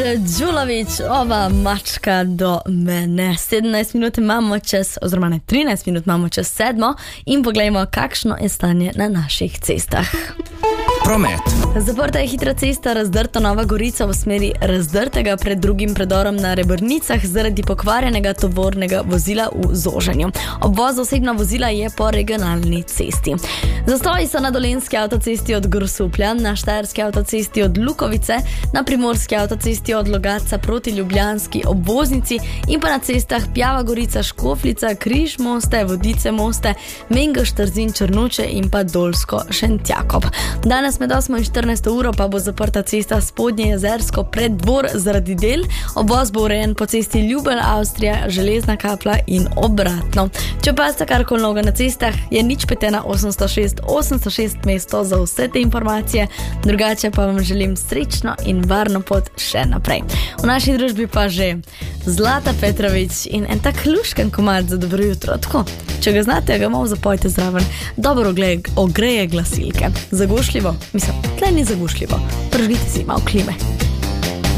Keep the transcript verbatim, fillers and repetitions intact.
Đulović, ova mačka do mene. sedemnajst minut imamo čez, oziroma ne, trinajst minut imamo čez sedmo in poglejmo, kakšno je stanje na naših cestah. Promet. Zaprta je hitra cesta Razdrto Nova Gorica v smeri Razdrtega pred drugim predorom na Rebrnicah zaradi pokvarjenega tovornega vozila v zoženju. Obvoz osebna vozila je po regionalni cesti. Zastoji so na Dolenjski avtocesti od Grosuplja, na Štajerski avtocesti od Lukovice, na Primorski avtocesti od Logatca proti Ljubljanski obvoznici in pa na cestah Pjava Gorica, Škofljica, Križ Moste, Vodice Moste, Mengeš, Trzin, Črnuče in pa Dolsko Šentjakob. Danes med osmo in štirinajsto uro pa bo zaprta cesta Spodnje Jezersko pred Dvor zaradi del. Obvoz bo urejen po cesti Ljubelj, Avstrija, Železna Kapla in obratno. Če pa ste karkoli noga na cestah, je nič petena osemsto šest osemsto šest mesto za vse te informacije. Drugače pa vam želim srečno in varno pot še naprej. V naši družbi pa že Zlata Petrović in en tak lušken komad za dobro jutro. Tako, če ga znate, ga malo zapojte zraven. Dobro ogreje glasilke. Zagušljivo? Mislim, tle ni zagušljivo. Pržgite si malo klime.